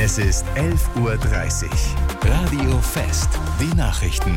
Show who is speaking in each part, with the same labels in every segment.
Speaker 1: Es ist 11:30 Uhr. Radio Fest. Die Nachrichten.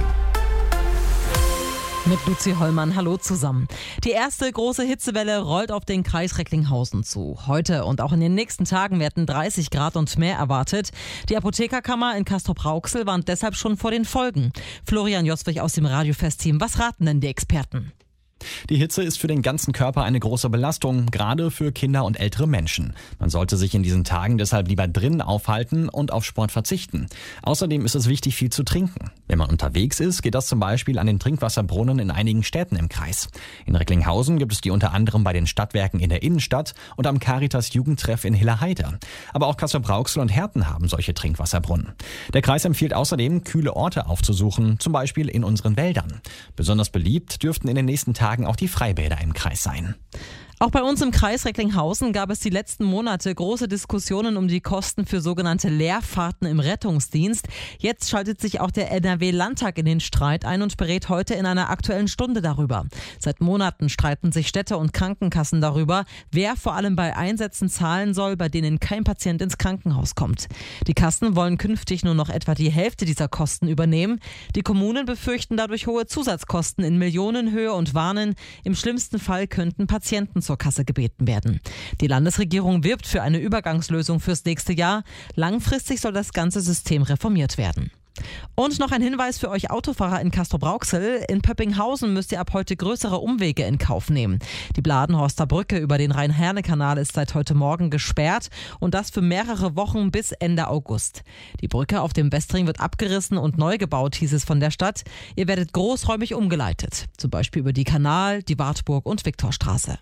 Speaker 2: Mit Luzi Hollmann, hallo zusammen. Die erste große Hitzewelle rollt auf den Kreis Recklinghausen zu. Heute und auch in den nächsten Tagen werden 30 Grad und mehr erwartet. Die Apothekerkammer in Castrop-Rauxel warnt deshalb schon vor den Folgen. Florian Joswig aus dem Radio Fest-Team, was raten denn die Experten?
Speaker 3: Die Hitze ist für den ganzen Körper eine große Belastung, gerade für Kinder und ältere Menschen. Man sollte sich in diesen Tagen deshalb lieber drinnen aufhalten und auf Sport verzichten. Außerdem ist es wichtig, viel zu trinken. Wenn man unterwegs ist, geht das zum Beispiel an den Trinkwasserbrunnen in einigen Städten im Kreis. In Recklinghausen gibt es die unter anderem bei den Stadtwerken in der Innenstadt und am Caritas-Jugendtreff in Hillerheide. Aber auch Castrop-Rauxel und Herten haben solche Trinkwasserbrunnen. Der Kreis empfiehlt außerdem, kühle Orte aufzusuchen, zum Beispiel in unseren Wäldern. Besonders beliebt dürften in den nächsten Tagen auch die Freibäder im Kreis sein.
Speaker 2: Auch bei uns im Kreis Recklinghausen gab es die letzten Monate große Diskussionen um die Kosten für sogenannte Leerfahrten im Rettungsdienst. Jetzt schaltet sich auch der NRW-Landtag in den Streit ein und berät heute in einer Aktuellen Stunde darüber. Seit Monaten streiten sich Städte und Krankenkassen darüber, wer vor allem bei Einsätzen zahlen soll, bei denen kein Patient ins Krankenhaus kommt. Die Kassen wollen künftig nur noch etwa die Hälfte dieser Kosten übernehmen. Die Kommunen befürchten dadurch hohe Zusatzkosten in Millionenhöhe und warnen, im schlimmsten Fall könnten Patienten zur Kasse gebeten werden. Die Landesregierung wirbt für eine Übergangslösung fürs nächste Jahr. Langfristig soll das ganze System reformiert werden. Und noch ein Hinweis für euch Autofahrer in Castrop-Rauxel. In Pöppinghausen müsst ihr ab heute größere Umwege in Kauf nehmen. Die Bladenhorster Brücke über den Rhein-Herne-Kanal ist seit heute Morgen gesperrt und das für mehrere Wochen bis Ende August. Die Brücke auf dem Westring wird abgerissen und neu gebaut, hieß es von der Stadt. Ihr werdet großräumig umgeleitet, zum Beispiel über die Kanal, die Wartburg und Viktorstraße.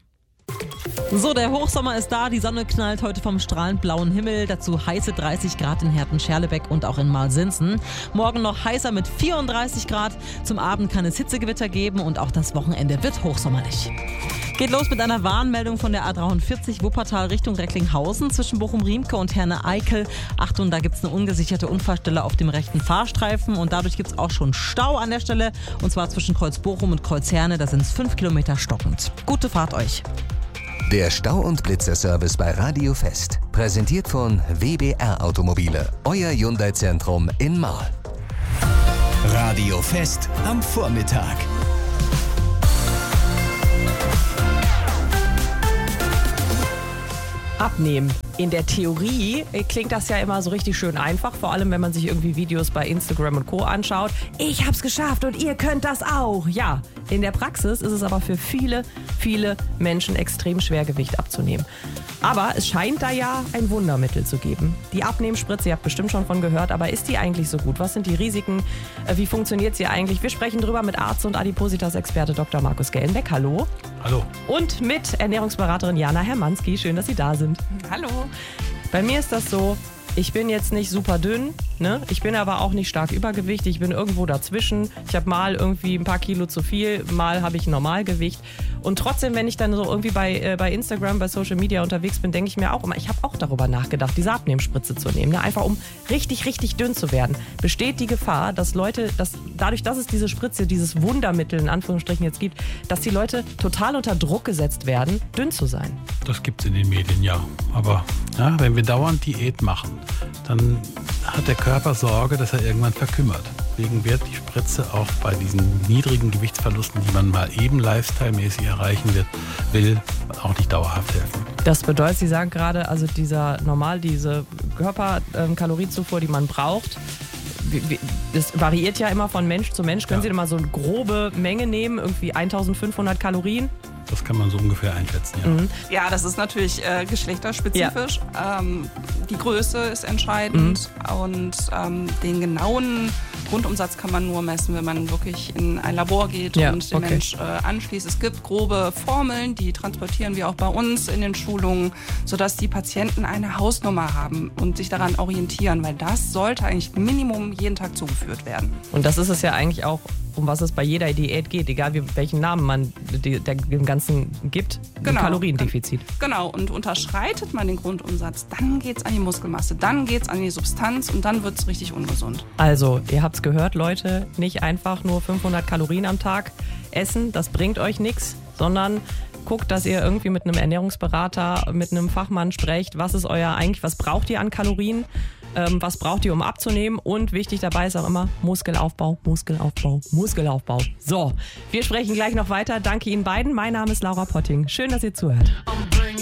Speaker 2: So, der Hochsommer ist da, die Sonne knallt heute vom strahlend blauen Himmel, dazu heiße 30 Grad in Herten-Scherlebeck und auch in Marlsinsen. Morgen noch heißer mit 34 Grad, zum Abend kann es Hitzegewitter geben und auch das Wochenende wird hochsommerlich. Geht los mit einer Warnmeldung von der A43 Wuppertal Richtung Recklinghausen zwischen Bochum-Riemke und Herne-Eickel. Achtung, da gibt es eine ungesicherte Unfallstelle auf dem rechten Fahrstreifen und dadurch gibt es auch schon Stau an der Stelle und zwar zwischen Kreuz Bochum und Kreuz Herne, da sind es 5 Kilometer stockend. Gute Fahrt euch.
Speaker 1: Der Stau- und Blitzer-Service bei Radio Fest. Präsentiert von WBR Automobile. Euer Hyundai-Zentrum in Marl. Radio Fest am Vormittag.
Speaker 4: Abnehmen. In der Theorie klingt das ja immer so richtig schön einfach, vor allem wenn man sich irgendwie Videos bei Instagram und Co. anschaut. Ich hab's geschafft und ihr könnt das auch. Ja, in der Praxis ist es aber für viele, viele Menschen extrem schwer, Gewicht abzunehmen. Aber es scheint da ja ein Wundermittel zu geben. Die Abnehmspritze, ihr habt bestimmt schon von gehört, aber ist die eigentlich so gut? Was sind die Risiken? Wie funktioniert sie eigentlich? Wir sprechen drüber mit Arzt und Adipositas-Experte Dr. Markus Gellenbeck. Hallo.
Speaker 5: Hallo.
Speaker 4: Und mit Ernährungsberaterin Jana Hermanski. Schön, dass Sie da sind.
Speaker 6: Hallo.
Speaker 4: Bei mir ist das so, ich bin jetzt nicht super dünn, ne? Ich bin aber auch nicht stark Übergewicht, ich bin irgendwo dazwischen. Ich habe mal irgendwie ein paar Kilo zu viel, mal habe ich ein Normalgewicht. Und trotzdem, wenn ich dann so irgendwie bei Instagram, bei Social Media unterwegs bin, denke ich mir auch immer, ich habe auch darüber nachgedacht, diese Abnehmspritze zu nehmen. Ne? Einfach um richtig, richtig dünn zu werden. Besteht die Gefahr, dass Leute, dadurch, dass es diese Spritze, dieses Wundermittel in Anführungsstrichen jetzt gibt, dass die Leute total unter Druck gesetzt werden, dünn zu sein?
Speaker 5: Das gibt es in den Medien, ja. Aber ja, wenn wir dauernd Diät machen, dann hat der Körper Sorge, dass er irgendwann verkümmert. Deswegen wird die Spritze auch bei diesen niedrigen Gewichtsverlusten, die man mal eben lifestyle-mäßig erreichen will, auch nicht dauerhaft helfen.
Speaker 4: Das bedeutet, Sie sagen gerade, also diese Körperkalorienzufuhr, die man braucht, das variiert ja immer von Mensch zu Mensch. Können Sie denn mal so eine grobe Menge nehmen, irgendwie 1500 Kalorien?
Speaker 5: Das kann man so ungefähr einschätzen, ja.
Speaker 4: Mhm.
Speaker 6: Ja, das ist natürlich geschlechterspezifisch. Ja. Die Größe ist entscheidend und den genauen Grundumsatz kann man nur messen, wenn man wirklich in ein Labor geht und den Mensch anschließt. Es gibt grobe Formeln, die transportieren wir auch bei uns in den Schulungen, sodass die Patienten eine Hausnummer haben und sich daran orientieren, weil das sollte eigentlich Minimum jeden Tag zugeführt werden.
Speaker 4: Und das ist es ja eigentlich auch, um was es bei jeder Diät geht, egal welchen Namen man dem Ganzen gibt, ein Kaloriendefizit.
Speaker 6: Genau, und unterschreitet man den Grundumsatz, dann geht es an die Muskelmasse, dann geht es an die Substanz und dann wird es richtig ungesund.
Speaker 4: Also, ihr habt es gehört, Leute, nicht einfach nur 500 Kalorien am Tag essen, das bringt euch nichts, sondern guckt, dass ihr irgendwie mit einem Ernährungsberater, mit einem Fachmann sprecht, was braucht ihr an Kalorien? Was braucht ihr, um abzunehmen? Und wichtig dabei ist auch immer Muskelaufbau, Muskelaufbau, Muskelaufbau. So, wir sprechen gleich noch weiter. Danke Ihnen beiden. Mein Name ist Laura Potting. Schön, dass ihr zuhört.